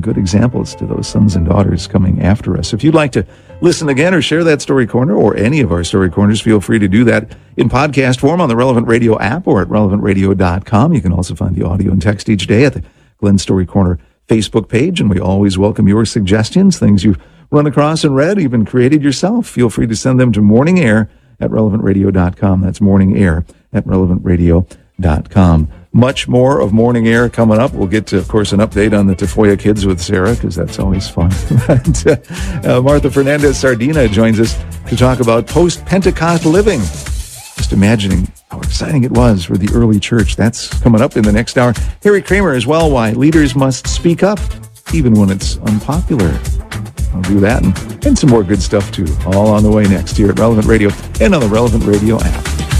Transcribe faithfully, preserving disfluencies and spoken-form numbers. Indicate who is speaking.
Speaker 1: good examples to those sons and daughters coming after us. If you'd like to listen again or share that Story Corner or any of our Story Corners, feel free to do that in podcast form on the Relevant Radio app or at relevant radio dot com. You can also find the audio and text each day at the Glenn Story Corner Facebook page, and we always welcome your suggestions, things you've run across and read, even created yourself. Feel free to send them to Morning Air at relevant radio dot com. That's Morning Air at relevant radio dot com. Much more of Morning Air coming up. We'll get to, of course, an update on the Tafoya kids with Sarah, because that's always fun. and, uh, Martha Fernandez-Sardina joins us to talk about post-Pentecost living. Just imagining how exciting it was for the early church. That's coming up in the next hour. Harry Kramer as well, why leaders must speak up, even when it's unpopular. I'll do that and, and some more good stuff, too. All on the way next here at Relevant Radio and on the Relevant Radio app.